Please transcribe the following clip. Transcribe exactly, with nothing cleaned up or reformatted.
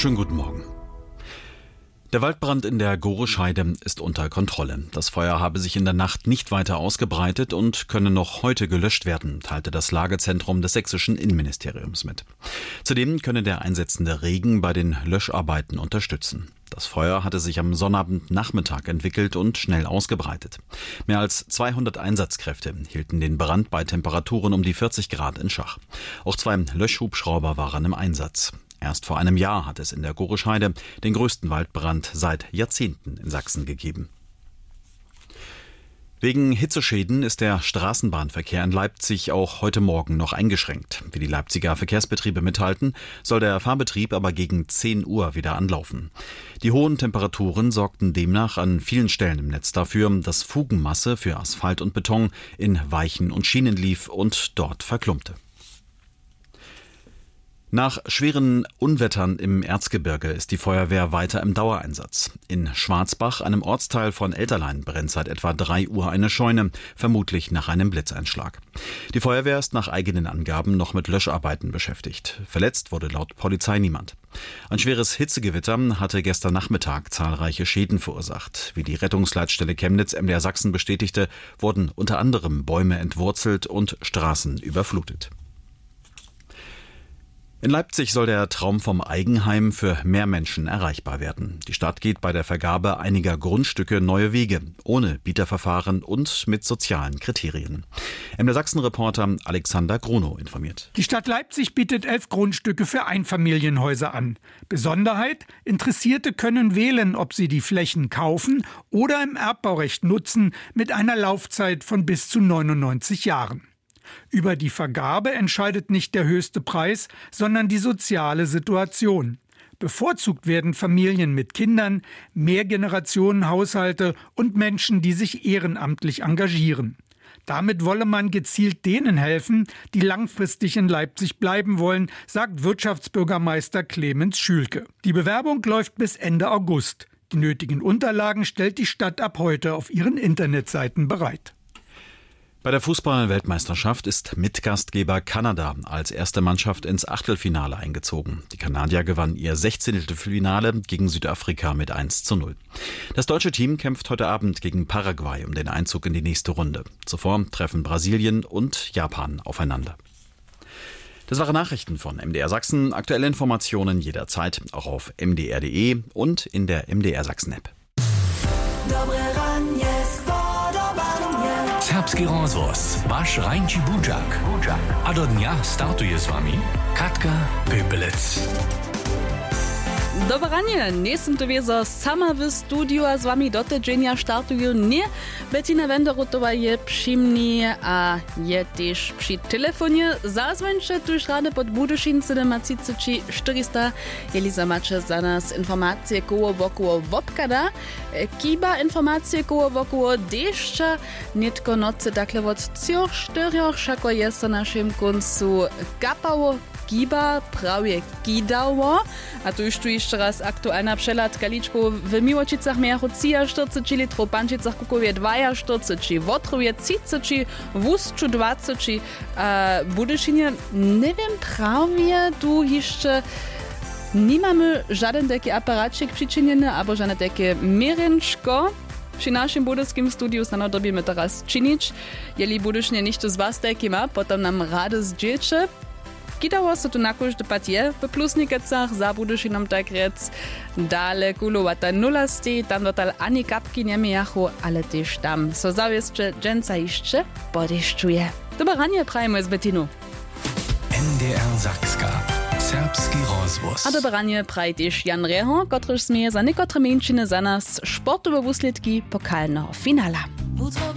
Schönen guten Morgen. Der Waldbrand in der Gorescheide ist unter Kontrolle. Das Feuer habe sich in der Nacht nicht weiter ausgebreitet und könne noch heute gelöscht werden, teilte das Lagezentrum des sächsischen Innenministeriums mit. Zudem könne der einsetzende Regen bei den Löscharbeiten unterstützen. Das Feuer hatte sich am Sonnabendnachmittag entwickelt und schnell ausgebreitet. Mehr als zweihundert Einsatzkräfte hielten den Brand bei Temperaturen um die vierzig Grad in Schach. Auch zwei Löschhubschrauber waren im Einsatz. Erst vor einem Jahr hat es in der Gorescheide den größten Waldbrand seit Jahrzehnten in Sachsen gegeben. Wegen Hitzeschäden ist der Straßenbahnverkehr in Leipzig auch heute Morgen noch eingeschränkt. Wie die Leipziger Verkehrsbetriebe mitteilten, soll der Fahrbetrieb aber gegen zehn Uhr wieder anlaufen. Die hohen Temperaturen sorgten demnach an vielen Stellen im Netz dafür, dass Fugenmasse für Asphalt und Beton in Weichen und Schienen lief und dort verklumpte. Nach schweren Unwettern im Erzgebirge ist die Feuerwehr weiter im Dauereinsatz. In Schwarzbach, einem Ortsteil von Elterlein, brennt seit etwa drei Uhr eine Scheune, vermutlich nach einem Blitzeinschlag. Die Feuerwehr ist nach eigenen Angaben noch mit Löscharbeiten beschäftigt. Verletzt wurde laut Polizei niemand. Ein schweres Hitzegewitter hatte gestern Nachmittag zahlreiche Schäden verursacht. Wie die Rettungsleitstelle Chemnitz M D R Sachsen bestätigte, wurden unter anderem Bäume entwurzelt und Straßen überflutet. In Leipzig soll der Traum vom Eigenheim für mehr Menschen erreichbar werden. Die Stadt geht bei der Vergabe einiger Grundstücke neue Wege, ohne Bieterverfahren und mit sozialen Kriterien. M D R Sachsen-Reporter Alexander Grunow informiert. Die Stadt Leipzig bietet elf Grundstücke für Einfamilienhäuser an. Besonderheit: Interessierte können wählen, ob sie die Flächen kaufen oder im Erbbaurecht nutzen, mit einer Laufzeit von bis zu neunundneunzig Jahren. Über die Vergabe entscheidet nicht der höchste Preis, sondern die soziale Situation. Bevorzugt werden Familien mit Kindern, Mehrgenerationenhaushalte und Menschen, die sich ehrenamtlich engagieren. Damit wolle man gezielt denen helfen, die langfristig in Leipzig bleiben wollen, sagt Wirtschaftsbürgermeister Clemens Schülke. Die Bewerbung läuft bis Ende August. Die nötigen Unterlagen stellt die Stadt ab heute auf ihren Internetseiten bereit. Bei der Fußball-Weltmeisterschaft ist Mitgastgeber Kanada als erste Mannschaft ins Achtelfinale eingezogen. Die Kanadier gewannen ihr sechzehnte Finale gegen Südafrika mit eins zu null. Das deutsche Team kämpft heute Abend gegen Paraguay um den Einzug in die nächste Runde. Zuvor treffen Brasilien und Japan aufeinander. Das waren Nachrichten von M D R Sachsen. Aktuelle Informationen jederzeit auch auf m d r punkt d e und in der M D R Sachsen App. Serbski rozvoz, vaš Rajnči Buđak. A do dnia startuje s vami Katka Pepelec. Dobre ranie, nesem to wiezo sama w studiu a z wami do tydzienia startuju nie. Bettina Wenderutowa je přimni a je też przy telefonie. Zazwęcze tuż rady pod Budyszynce na macicy czterysta. Eliza macie za nas informacje koło wokoło wopkada. Kiba informacje koło wokoło deszcza. Nitko nocy takle od cioch czterioch szako jest na naszym końcu kapało. Kiba prawie kidało, a tu już tu jeszcze raz aktualna przeladka liczbą w Miłočicach miało czterdzieści litrów, Pančicach Kukowie czterdzieści, Wotrowie trzydzieści, w Ustczu dwadzieścia, a Budyszynie nie wiem prawie, tu jeszcze nie mamy żaden taki aparacik przyczyniony, albo żadne takie mieręczko. Przy naszym budyskim studiu znano dobimy teraz czynić. Jeli Budysznie ništo z was taki ma, potem nam rady zdzielcie. Kidało se tu na każdy patie, w Plusnikecach za Budyszynom tak rec, dale kulowata nula stej, tam dotal ani kapki nie miachu, ale też tam so zawieszcze dżęca jeszcze podeszczuje. Dobre ranie prajmy z Bettinu. M D R Sakska. Serbski rozvoz. A dobre ranie praj też Jan Reho, kotryż smieje za niekotre mieńczyny za nas sportowe wusledki pokalnego finala.